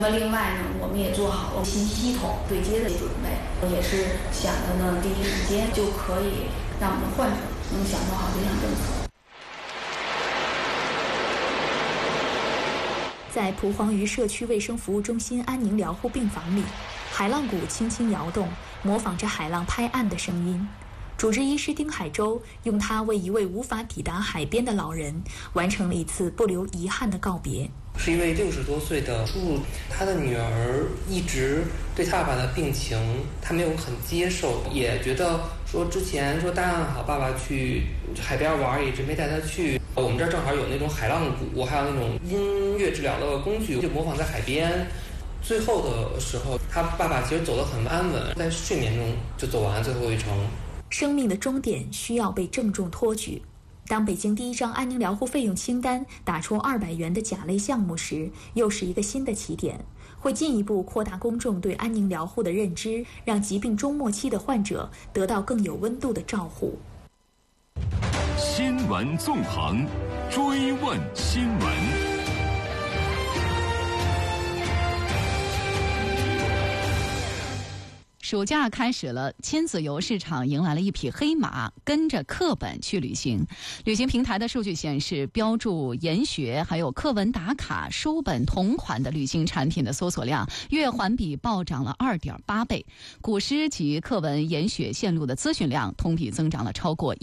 那么另外呢，我们也做好了新系统对接的准备，也是想着呢第一时间就可以让我们的患者能享受好这项政策。 在蒲黄榆社区卫生服务中心安宁疗护病房里，海浪鼓轻轻摇动，模仿着海浪拍岸的声音。主治医师丁海洲用它为一位无法抵达海边的老人完成了一次不留遗憾的告别。 是一位60多岁的叔叔，他的女儿一直对他爸爸的病情他没有很接受，也觉得说之前说答应好爸爸去海边玩，一直没带他去。我们这儿正好有那种海浪鼓，还有那种音乐治疗的工具，就模仿在海边。最后的时候，他爸爸其实走得很安稳，在睡眠中就走完最后一程。 生命的终点需要被郑重托举。当北京第一张安宁疗护费用清单打出200元的甲类项目时，又是一个新的起点，会进一步扩大公众对安宁疗护的认知，让疾病中末期的患者得到更有温度的照护。 新闻纵横，追问新闻。 暑假开始了，亲子游市场迎来了一匹黑马，跟着课本去旅行。旅行平台的数据显示，标注研学还有课文打卡、书本同款的旅行产品的搜索量月环比暴涨了2.8倍，古诗及课文研学线路的咨询量同比增长了超过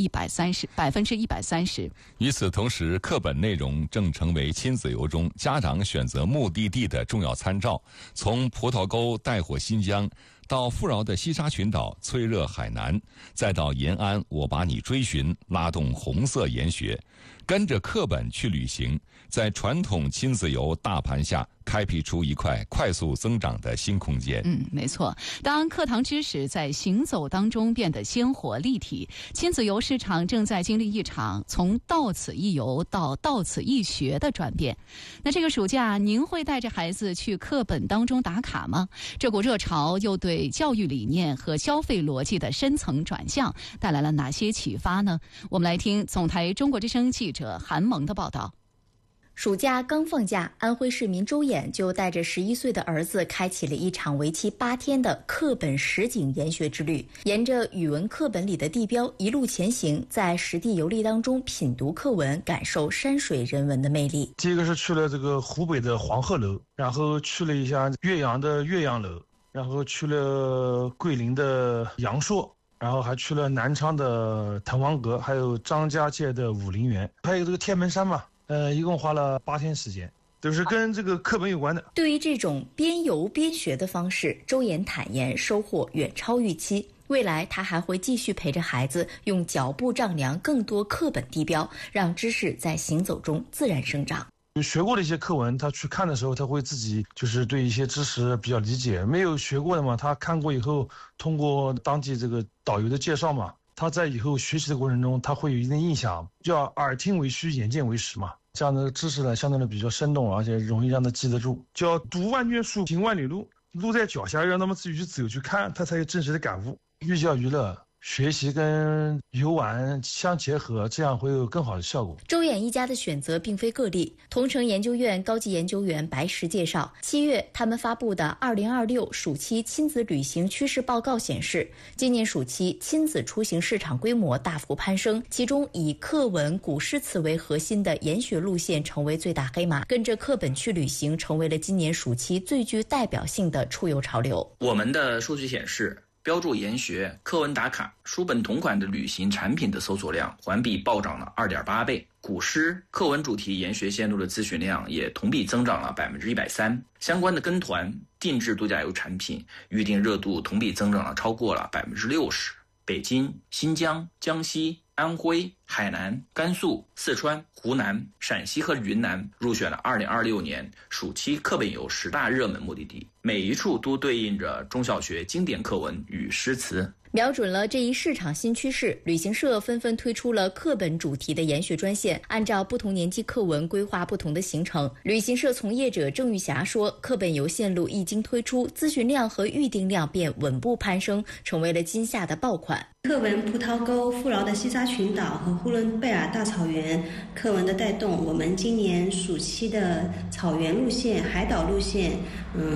130%。 与此同时，课本内容正成为亲子游中家长选择目的地的重要参照。从葡萄沟带火新疆，到富饶的西沙群岛脆热海南，再到延安我把你追寻，拉动红色研学，跟着课本去旅行，在传统亲子游大盘下开辟出一块快速增长的新空间。 没错。当课堂知识在行走当中变得鲜活立体，亲子游市场正在经历一场从到此一游到到此一学的转变。那这个暑假，您会带着孩子去课本当中打卡吗？这股热潮又对教育理念和消费逻辑的深层转向带来了哪些启发呢？我们来听总台中国之声记者韩萌的报道。 暑假刚放假，安徽市民周衍就带着11岁的儿子开启了一场为期8天的课本实景研学之旅，沿着语文课本里的地标一路前行，在实地游历当中品读课文，感受山水人文的魅力。 第一个是去了这个湖北的黄鹤楼，然后去了一下岳阳的岳阳楼，然后去了桂林的阳朔，然后还去了南昌的滕王阁，还有张家界的武陵源，还有这个天门山嘛。一共花了8天时间，都是跟这个课本有关的。 对于这种边游边学的方式，周衍坦言收获远超预期。未来他还会继续陪着孩子用脚步丈量更多课本地标，让知识在行走中自然生长。 学过的一些课文，他去看的时候，他会自己就是对一些知识比较理解。没有学过的嘛，他看过以后，通过当地这个导游的介绍嘛，他在以后学习的过程中，他会有一定印象，叫耳听为虚，眼见为实嘛。这样的知识呢，相对的比较生动，而且容易让他记得住。叫读万卷书，行万里路，路在脚下，让他们自己去走去看，他才有真实的感悟。寓教于乐，学习跟游玩相结合，这样会有更好的效果。 周衍一家的选择并非个例。同城研究院高级研究员白石介绍，7月他们发布的2026暑期亲子旅行趋势报告显示，今年暑期亲子出行市场规模大幅攀升，其中以课文、古诗词为核心的研学路线成为最大黑马，跟着课本去旅行成为了今年暑期最具代表性的出游潮流。 我们的数据显示，标注研学、课文打卡、书本同款的旅行产品的搜索量环比暴涨了2.8倍，古诗、课文主题研学线路的咨询量也同比增长了130%，相关的跟团、定制度假游产品预订热度同比增长了超过了60%。北京、新疆、江西、安徽、海南、甘肃、四川、湖南、陕西和云南入选了2026年暑期课本游10大热门目的地，每一处都对应着中小学经典课文与诗词。 瞄准了这一市场新趋势，旅行社纷纷推出了课本主题的研学专线，按照不同年级课文规划不同的行程。旅行社从业者郑玉霞说，课本游线路一经推出，咨询量和预订量便稳步攀升，成为了今夏的爆款。 课文葡萄沟、富饶的西沙群岛和呼伦贝尔大草原课文的带动，我们今年暑期的草原路线、海岛路线，